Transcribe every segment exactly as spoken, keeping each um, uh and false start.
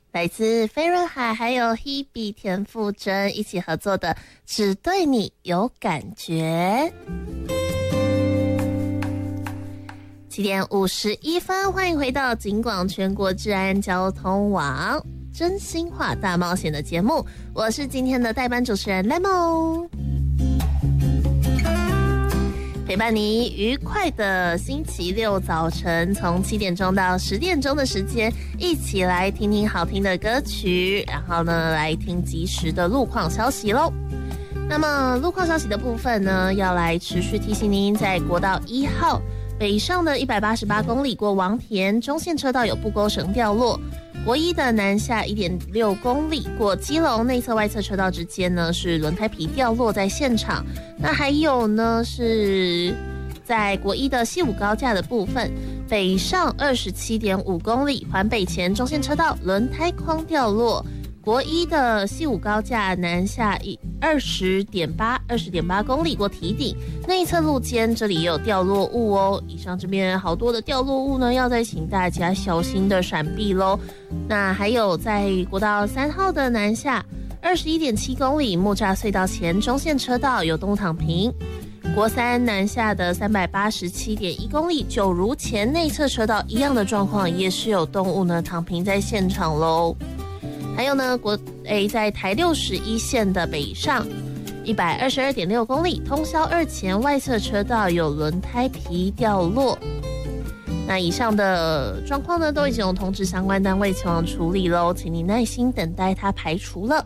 来自飞轮海还有 Hebe 田馥甄一起合作的《只对你有感觉》。七点五十一分，欢迎回到警广全国治安交通网真心话大冒险的节目，我是今天的代班主持人 Lemon， 陪伴你愉快的星期六早晨，从七点钟到十点钟的时间，一起来听听好听的歌曲，然后呢，来听即时的路况消息咯。那么路况消息的部分呢，要来持续提醒您，在国道一号北上的一百八十八公里过王田中线车道有布钩绳掉落，国一的南下 一点六公里过基隆内侧外侧车道之间呢是轮胎皮掉落在现场。那还有呢是在国一的西武高架的部分，北上 二十七点五公里环北前中线车道轮胎框掉落，国一的西武高架南下二十点八二十点八公里过堤顶内侧路肩，这里也有掉落物哦。以上这边好多的掉落物呢，要再请大家小心的闪避咯。那还有在国道三号的南下二十一点七公里木栅隧道前中线车道有动物躺平，国三南下的三百八十七点一公里九如前内侧车道一样的状况，也是有动物呢躺平在现场咯。还有呢，国 A 在台六十一线的北上一百二十二点六公里，通霄二前外侧车道有轮胎皮掉落。那以上的状况呢，都已经有通知相关单位前往处理咯，请你耐心等待它排除了。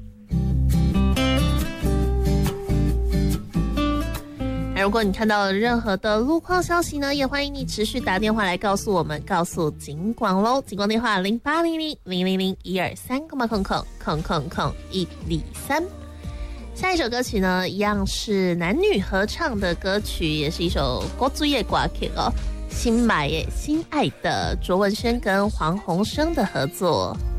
如果你看到了任何的路况消息呢，也欢迎你持续打电话来告诉我们，告诉警广咯。警广电话零八零零零零零一二三空空空空空空一二三。下一首歌曲呢，一样是男女合唱的歌曲，也是一首国族乐歌曲哦。新买耶心爱的卓文萱跟黄鸿升的合作。